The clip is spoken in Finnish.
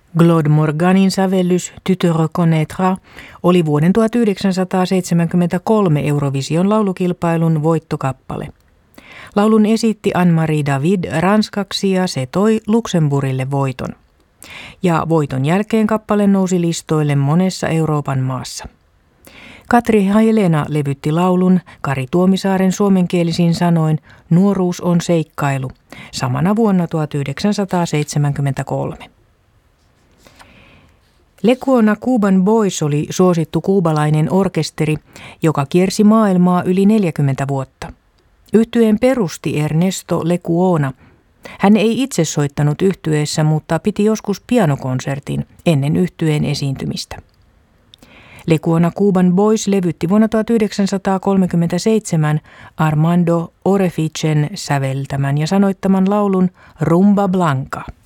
Claude Morganin sävellys Tu te reconnaîtras oli vuoden 1973 Eurovision laulukilpailun voittokappale. Laulun esitti Anne-Marie David ranskaksi ja se toi Luxemburgille voiton. Ja voiton jälkeen kappale nousi listoille monessa Euroopan maassa. Katri Helena levytti laulun Kari Tuomisaaren suomenkielisin sanoin Nuoruus on seikkailu samana vuonna 1973. Lecuona Cuban Boys oli suosittu kuubalainen orkesteri, joka kiersi maailmaa yli 40 vuotta. Yhtyeen perusti Ernesto Lecuona. Hän ei itse soittanut yhtyeessä, mutta piti joskus pianokonsertin ennen yhtyeen esiintymistä. Lecuona Cuban Boys levytti vuonna 1937 Armando Oreficen säveltämän ja sanoittaman laulun Rumba Blanca.